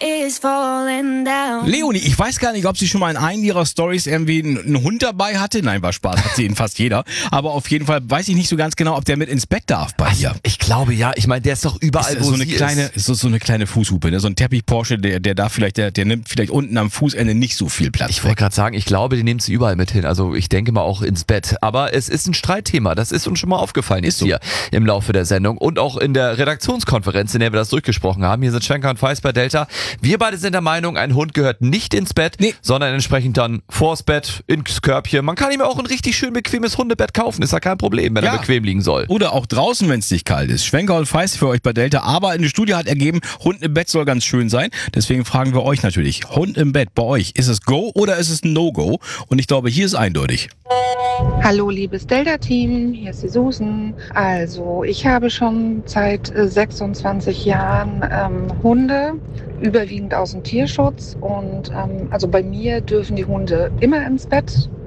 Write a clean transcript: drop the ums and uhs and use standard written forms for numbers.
is falling down. Leonie, ich weiß gar nicht, ob sie schon mal in einen ihrer Stories irgendwie einen Hund dabei hatte. Nein, war Spaß, hat sie in fast jeder. Aber auf jeden Fall weiß ich nicht so ganz genau, ob der mit ins Bett darf bei ihr. Ich glaube ja, ich meine, der ist doch überall, Ist wo so eine sie kleine, ist. so eine kleine Fußhupe, ne? So ein Teppich-Porsche, der nimmt vielleicht unten am Fußende nicht so viel Platz. Ich wollte gerade sagen, ich glaube, die nimmt sie überall mit hin. Also ich denke mal auch ins Bett. Aber es ist ein Streitthema. Das ist uns schon mal aufgefallen jetzt hier im Laufe der Sendung. Und auch in der Redaktionskonferenz, in der wir das durchgesprochen haben. Hier sind Schenker und Feist bei Delta. Wir beide sind der Meinung, ein Hund gehört nicht ins Bett, sondern entsprechend dann vors Bett, ins Körbchen. Man kann ihm auch ein richtig schön bequemes Hundebett kaufen. Ist ja kein Problem, wenn er bequem liegen soll. Oder auch draußen, wenn es nicht kalt ist. Schwenker und Feist für euch bei Delta. Aber eine Studie hat ergeben, Hund im Bett soll ganz schön sein. Deswegen fragen wir euch natürlich, Hund im Bett bei euch, ist es Go oder ist es No-Go? Und ich glaube, hier ist eindeutig. Hallo liebes Delta-Team, hier ist die Susan. Also ich habe schon seit 26 Jahren Hunde, überwiegend aus dem Tierschutz. Und also bei mir dürfen die Hunde immer ins Bett.